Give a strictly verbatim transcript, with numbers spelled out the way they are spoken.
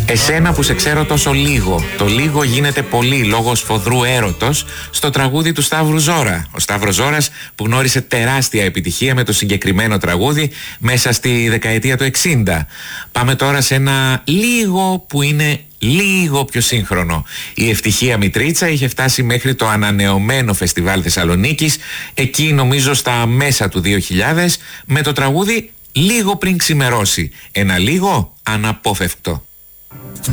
Εσένα που σε ξέρω τόσο λίγο, το λίγο γίνεται πολύ λόγω σφοδρού έρωτος, στο τραγούδι του Σταύρου Ζώρα. Ο Σταύρος Ζώρας που γνώρισε τεράστια επιτυχία με το συγκεκριμένο τραγούδι μέσα στη δεκαετία του εξήντα. Πάμε τώρα σε ένα λίγο που είναι λίγο πιο σύγχρονο. Η Ευτυχία Μητρίτσα είχε φτάσει μέχρι το ανανεωμένο Φεστιβάλ Θεσσαλονίκης, εκεί νομίζω στα μέσα του δύο χιλιάδες, με το τραγούδι «Λίγο πριν ξημερώσει». Ένα λίγο αναπόφευκτο.